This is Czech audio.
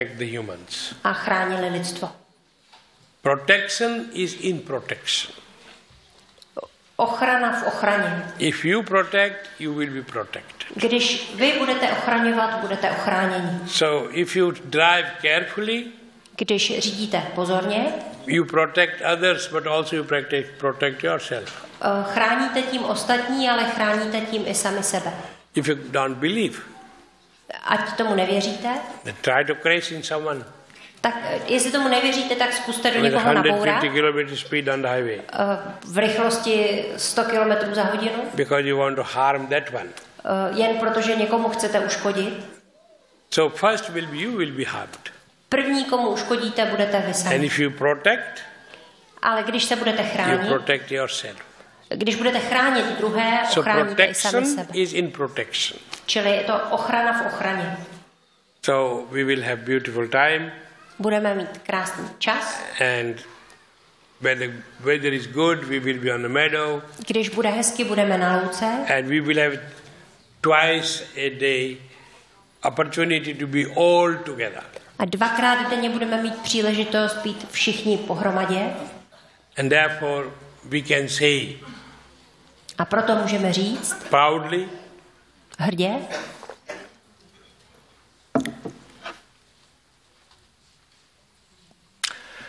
the humans. A chránili lidstvo. Protection is in protection. Ochrana v ochraně. If you protect, you will be protected. Když vy budete ochraňovat, budete ochráněni. So if you drive carefully, když řídíte pozorně, you protect others, but also you protect yourself. Chráníte tím ostatní, ale chráníte tím i sami sebe. If you don't believe, ať tomu nevěříte, then try to crash in someone. Tak jestli tomu nevěříte, tak zkuste do někoho nabourat v rychlosti 100 km za hodinu. Because you want to harm that one. Jen protože někomu chcete uškodit. So first you will be harmed. První, komu uškodíte, budete vy sami. And if you protect, ale když se budete chránit, you protect yourself. Když budete chránit druhé, ochráníte i sami sebe. Is in protection. Čili je to ochrana v ochraně. So we will have beautiful time. Budeme mít krásný čas. And when the weather is good, we will be on the meadow. Když bude hezky, budeme na louce. And we will have twice a day opportunity to be all together. A dvakrát denně budeme mít příležitost být všichni pohromadě. And therefore we can say, a proto můžeme říct proudly, hrdě,